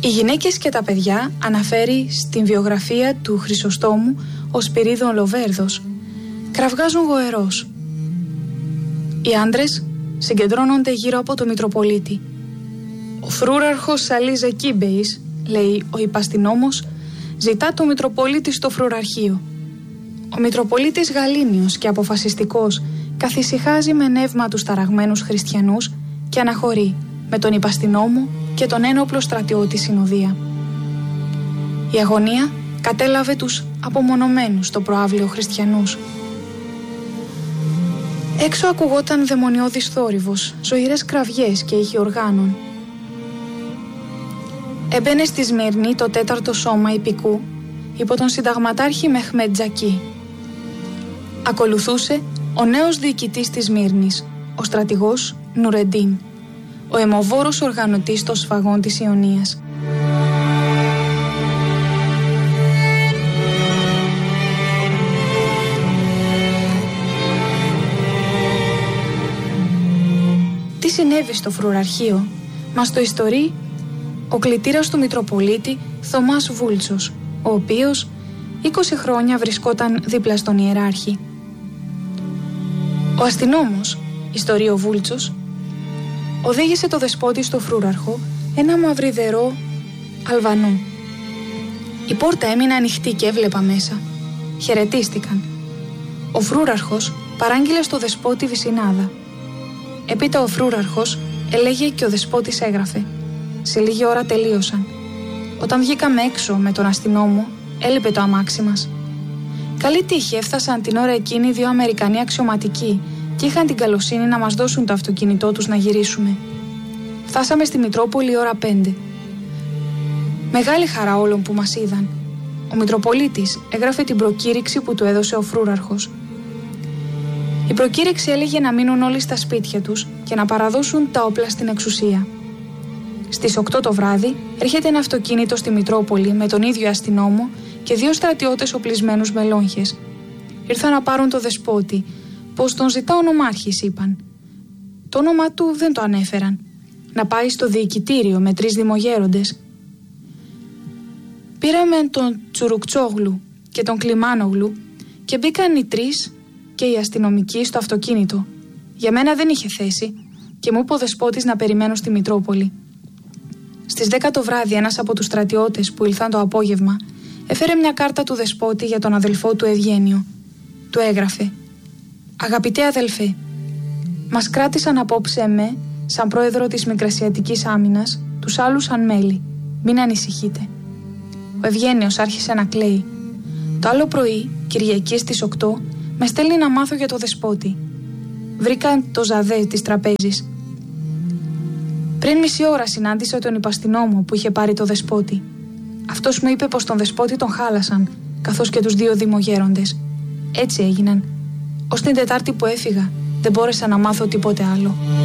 Οι γυναίκες και τα παιδιά αναφέρει στην βιογραφία του Χρυσοστόμου ο Σπυρίδων Λοβέρδος, κραυγάζουν γοερός. Οι άντρες συγκεντρώνονται γύρω από το Μητροπολίτη. Ο φρούραρχος Σαλίζε Κίμπεης, λέει ο υπαστηνόμος, ζητά το Μητροπολίτη στο φρουραρχείο. Ο Μητροπολίτης γαλήνιος και αποφασιστικός καθησυχάζει με νεύμα τους ταραγμένους χριστιανούς και αναχωρεί με τον υπαστηνόμο και τον ένοπλο στρατιώτη συνοδεία. Η αγωνία κατέλαβε τους απομονωμένους στο προαύλιο χριστιανούς. Έξω ακουγόταν δαιμονιώδης θόρυβος, ζωηρές κραυγές και ήχοι οργάνων. Έμπαινε στη Σμύρνη το 4ο σώμα υπηκού υπό τον συνταγματάρχη Μεχμέτ Τζακί. Ακολουθούσε ο νέος διοικητής της Σμύρνης, ο στρατηγός Νουρεντίν, ο αιμοβόρος οργανωτής των σφαγών της Ιωνίας. Τι συνέβη στο φρουραρχείο μας το ιστορεί ο κλητήρας του Μητροπολίτη Θωμάς Βούλτσος, ο οποίος 20 χρόνια βρισκόταν δίπλα στον ιεράρχη. Ο αστυνόμος, ιστορεί ο Βούλτσος, οδήγησε το δεσπότη στο φρούραρχο, ένα μαυριδερό Αλβανό. Η πόρτα έμεινε ανοιχτή και έβλεπα μέσα. Χαιρετίστηκαν. Ο φρούραρχος παράγγειλε στο δεσπότη βυσσινάδα. Έπειτα ο φρούραρχος έλεγε και ο δεσπότης έγραφε. Σε λίγη ώρα τελείωσαν. Όταν βγήκαμε έξω με τον αστυνόμο, έλειπε το αμάξι μας. Καλή τύχη, έφτασαν την ώρα εκείνη 2 Αμερικανοί αξιωματικοί και είχαν την καλοσύνη να μας δώσουν το αυτοκίνητό τους να γυρίσουμε. Φτάσαμε στη Μητρόπολη ώρα 5. Μεγάλη χαρά όλων που μας είδαν. Ο Μητροπολίτης έγραφε την προκήρυξη που του έδωσε ο φρούραρχος. Η προκήρυξη έλεγε να μείνουν όλοι στα σπίτια τους και να παραδώσουν τα όπλα στην εξουσία. Στις 8 το βράδυ έρχεται ένα αυτοκίνητο στη Μητρόπολη με τον ίδιο αστυνόμο και 2 στρατιώτες οπλισμένους με λόγχες. Ήρθαν να πάρουν το δεσπότη, πως τον ζητά ο νομάρχης, είπαν. Το όνομα του δεν το ανέφεραν. Να πάει στο διοικητήριο με 3 δημογέροντες. Πήραμε τον Τσουρουκτσόγλου και τον Κλιμάνογλου και μπήκαν οι 3 και οι αστυνομικοί στο αυτοκίνητο. Για μένα δεν είχε θέση και μου είπε ο δεσπότης να περιμένω στη Μητρόπολη. Στις 10 το βράδυ ένας από τους στρατιώτες που ήλθαν το απόγευμα έφερε μια κάρτα του δεσπότη για τον αδελφό του Ευγένιο. Του έγραφε: «Αγαπητέ αδελφέ, μας κράτησαν απόψε εμέ, σαν πρόεδρο της Μικρασιατικής Άμυνας, τους άλλους σαν μέλη. Μην ανησυχείτε». Ο Ευγένιος άρχισε να κλαίει. Το άλλο πρωί, Κυριακή στις 8, με στέλνει να μάθω για το δεσπότη. Βρήκαν το ζαδέ της τραπέζης. Πριν μισή ώρα συνάντησα τον υπαστηνόμο που είχε πάρει το δεσπότη. Αυτός μου είπε πως τον δεσπότη τον χάλασαν, καθώς και τους 2 δημογέροντες. Έτσι έγιναν. Ως την Τετάρτη που έφυγα, δεν μπόρεσα να μάθω τίποτε άλλο.